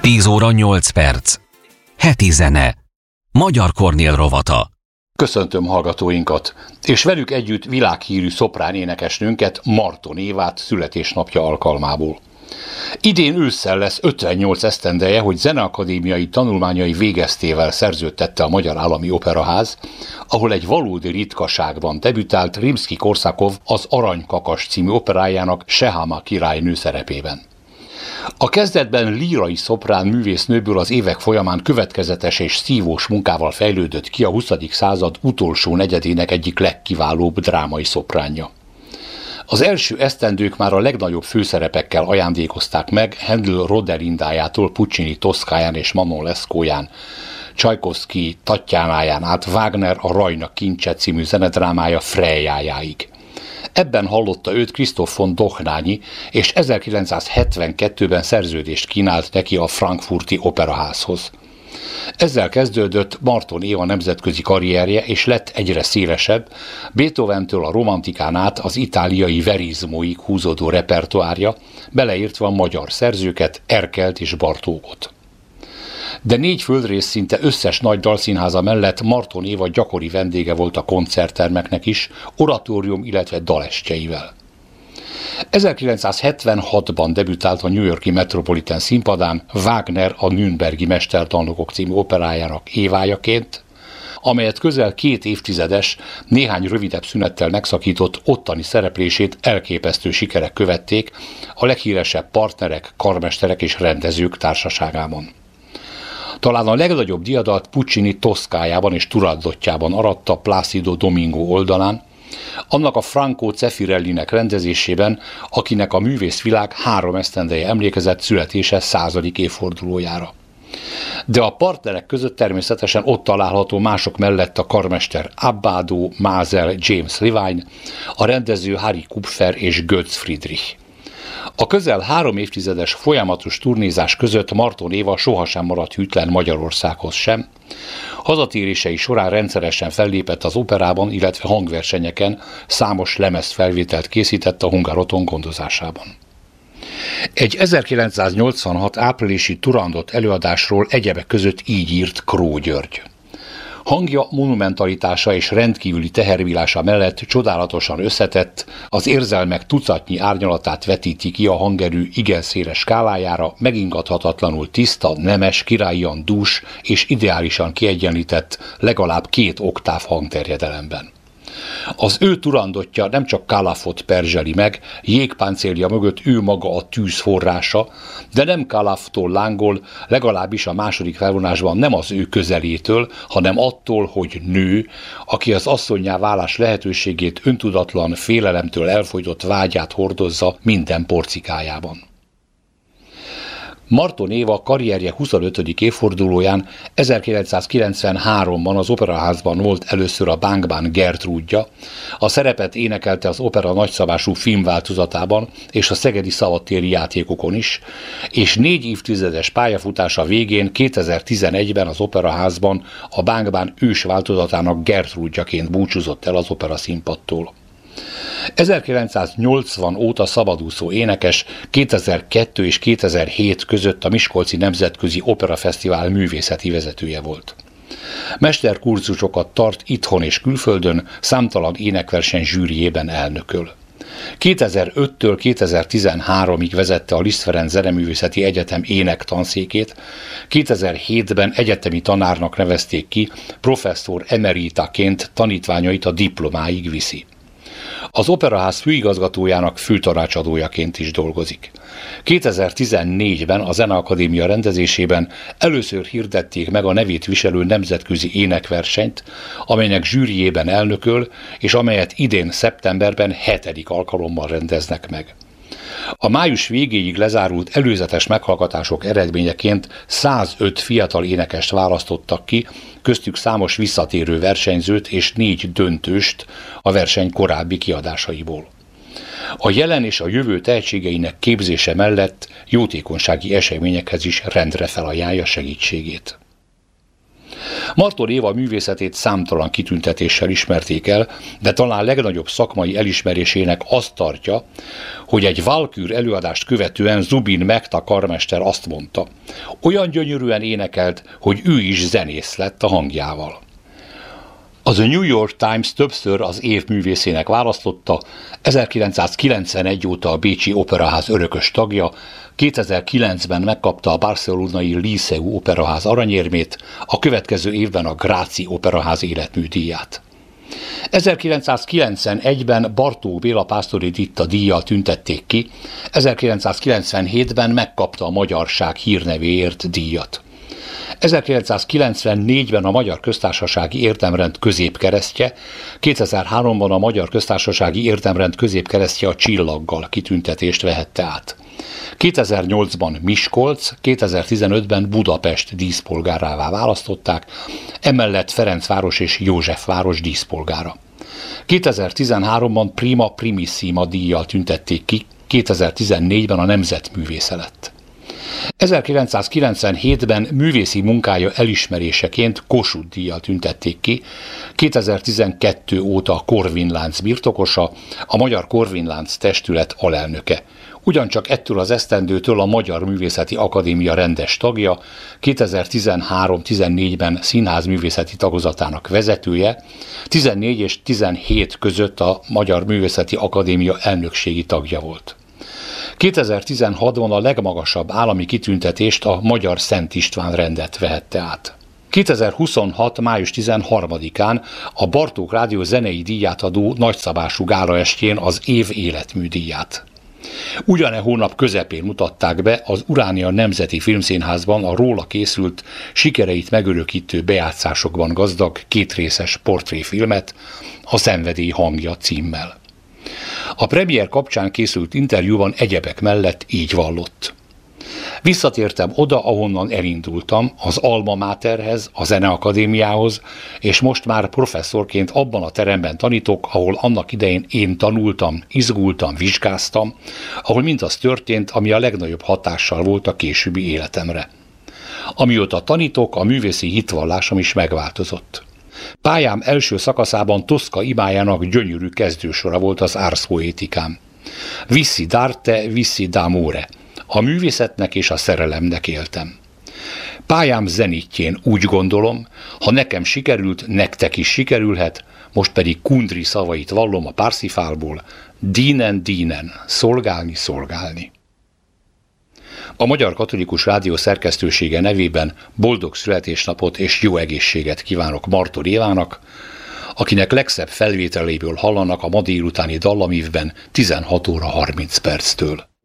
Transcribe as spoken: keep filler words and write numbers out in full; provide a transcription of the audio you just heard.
tíz óra nyolc perc. Heti zene. Magyar Kornél rovata. Köszöntöm hallgatóinkat, és velük együtt világhírű szoprán énekesnőnket, Marton Évát születésnapja alkalmából. Idén ősszel lesz ötvennyolc esztendeje, hogy zeneakadémiai tanulmányai végeztével szerződtette a Magyar Állami Operaház, ahol egy valódi ritkaságban debütált Rimszkij-Korszakov az Aranykakas című operájának Seháma királynő szerepében. A kezdetben lírai szoprán művésznőből az évek folyamán következetes és szívós munkával fejlődött ki a huszadik század utolsó negyedének egyik legkiválóbb drámai szopránja. Az első esztendők már a legnagyobb főszerepekkel ajándékozták meg Handel Rodelindájától Puccini Toszkáján és Manon Lescautján, Csajkovszky Tatjánáján át Wagner a Rajna kincse című zenedrámája Freyjájáig. Ebben hallotta őt Christoph von Dohnányi, és ezerkilencszázhetvenkettőben szerződést kínált neki a frankfurti operaházhoz. Ezzel kezdődött Marton Éva nemzetközi karrierje, és lett egyre szélesebb, Beethoventől a romantikán át az itáliai verizmóig húzódó repertoárja, beleértve a magyar szerzőket, Erkelt és Bartókot. De négy földrész szinte összes nagy dalszínháza mellett Marton Éva gyakori vendége volt a koncerttermeknek is, oratórium, illetve dalestjeivel. ezerkilencszázhetvenhatban debütált a New York-i Metropolitan színpadán Wagner a Nürnbergi Mestertanulók című operájának Évájaként, amelyet közel két évtizedes, néhány rövidebb szünettel megszakított ottani szereplését elképesztő sikerek követték a leghíresebb partnerek, karmesterek és rendezők társaságában. Talán a legnagyobb diadalt Puccini Toszkájában és Turaddotjában aratta Plácido Domingo oldalán, annak a Franco Zeffirellinek rendezésében, akinek a művészvilág három esztendeje emlékezett születése századik évfordulójára. De a partnerek között természetesen ott található mások mellett a karmester Abbado, Mazel, James Levine, a rendező Harry Kupfer és Götz Friedrich. A közel három évtizedes folyamatos turnézás között Marton Éva sohasem maradt hűtlen Magyarországhoz sem. Hazatérései során rendszeresen fellépett az operában, illetve hangversenyeken, számos lemezfelvételt készített a Hungaroton gondozásában. Egy ezerkilencszáznyolcvanhat áprilisi Turandot előadásról egyebek között így írt Kró György. Hangja, monumentalitása és rendkívüli tehervílása mellett csodálatosan összetett, az érzelmek tucatnyi árnyalatát vetíti ki a hangerő igen széles skálájára, megingathatatlanul tiszta, nemes, királyian dús és ideálisan kiegyenlített, legalább két oktáv hangterjedelemben. Az ő turandotja nem csak Kalafot perzseli meg, jégpáncélja mögött ő maga a tűz forrása, de nem Kalaftól lángol, legalábbis a második felvonásban nem az ő közelétől, hanem attól, hogy nő, aki az asszonnyá válás lehetőségét öntudatlan, félelemtől elfojtott vágyát hordozza minden porcikájában. Marton Éva karrierje huszonötödik évfordulóján ezerkilencszázkilencvenháromban az operaházban volt először a Bánkban Gertrúdja, a szerepet énekelte az opera nagyszabású filmváltozatában és a szegedi szabadtéri játékokon is, és négy évtizedes pályafutása végén kétezer-tizenegyben az operaházban a Bánkban ős változatának Gertrúdjaként búcsúzott el az opera színpadtól. ezerkilencszáznyolcvan óta szabadúszó énekes, kétezer-kettő és kétezer-hét között a Miskolci Nemzetközi Operafesztivál művészeti vezetője volt. Mesterkurzusokat tart itthon és külföldön, számtalan énekverseny zsűriében elnököl. kétezer-öttől kétezer-tizenháromig vezette a Liszt Ferenc Zeneművészeti Egyetem énektanszékét, kétezer-hétben egyetemi tanárnak nevezték ki, professzor emeritaként tanítványait a diplomáig viszi. Az Operaház főigazgatójának főtanácsadójaként is dolgozik. kétezer-tizennégyben a Zeneakadémia rendezésében először hirdették meg a nevét viselő nemzetközi énekversenyt, amelynek zsűriében elnököl, és amelyet idén szeptemberben hetedik alkalommal rendeznek meg. A május végéig lezárult előzetes meghallgatások eredményeként százöt fiatal énekest választottak ki, köztük számos visszatérő versenyzőt és négy döntőst a verseny korábbi kiadásaiból. A jelen és a jövő tehetségeinek képzése mellett jótékonysági eseményekhez is rendre felajánlja segítségét. Marton Éva művészetét számtalan kitüntetéssel ismerték el, de talán legnagyobb szakmai elismerésének azt tartja, hogy egy Valkür előadást követően Zubin Mehta karmester azt mondta, olyan gyönyörűen énekelt, hogy ő is zenész lett a hangjával. Az a New York Times többször az év művészének választotta, ezerkilencszázkilencvenegy óta a Bécsi Operaház örökös tagja, kétezer-kilencben megkapta a barcelonai Liceu Operaház aranyérmét, a következő évben a Gráci Operaház életműdíját. ezerkilencszázkilencvenegyben Bartók Béla Pásztori Ditta díjjal tüntették ki, ezerkilencszázkilencvenhétben megkapta a magyarság hírnevéért díjat. ezerkilencszázkilencvennégyben a Magyar Köztársasági Érdemrend középkeresztje, kétezer-háromban a Magyar Köztársasági Érdemrend középkeresztje a csillaggal kitüntetést vehette át. kétezer-nyolcban Miskolc, kétezer-tizenötben Budapest díszpolgárává választották, emellett Ferencváros és Józsefváros díszpolgára. kétezer-tizenháromban Prima Primissima díjjal tüntették ki, kétezer-tizennégyben a nemzetművésze lett. ezerkilencszázkilencvenhétben művészi munkája elismeréseként Kossuth díjjal tüntették ki, kétezer-tizenkettő óta a Corvin-lánc birtokosa, a Magyar Corvin-lánc testület alelnöke. Ugyancsak ettől az esztendőtől a Magyar Művészeti Akadémia rendes tagja, kétezer-tizenhárom-tizennégyben színházművészeti tagozatának vezetője, tizennégy és tizenhét között a Magyar Művészeti Akadémia elnökségi tagja volt. kétezer-tizenhatban a legmagasabb állami kitüntetést, a Magyar Szent István rendet vehette át. kétezer-huszonhat. május tizenharmadikán a Bartók Rádió zenei díját adó nagyszabású gálaestjén az év életműdíját. Ugyane hónap közepén mutatták be az Uránia Nemzeti Filmszínházban a róla készült, sikereit megörökítő bejátszásokban gazdag kétrészes portréfilmet, a Szenvedély hangja címmel. A premier kapcsán készült interjúban egyebek mellett így vallott. Visszatértem oda, ahonnan elindultam, az Alma Materhez, a Zeneakadémiához, és most már professzorként abban a teremben tanítok, ahol annak idején én tanultam, izgultam, vizsgáztam, ahol mindaz történt, ami a legnagyobb hatással volt a későbbi életemre. Amióta tanítok, a művészi hitvallásom is megváltozott. Pályám első szakaszában Tosca imájának gyönyörű kezdősora volt az Ars Poeticám. Vissi d'arte, vissi d'amore. A művészetnek és a szerelemnek éltem. Pályám zenitjén úgy gondolom, ha nekem sikerült, nektek is sikerülhet, most pedig Kundry szavait vallom a Parsifálból, dínen, dínen, szolgálni, szolgálni. A Magyar Katolikus Rádió szerkesztősége nevében boldog születésnapot és jó egészséget kívánok Marton Évának, akinek legszebb felvételéből hallanak a ma délutáni dallamívben tizenhat óra harminc perctől.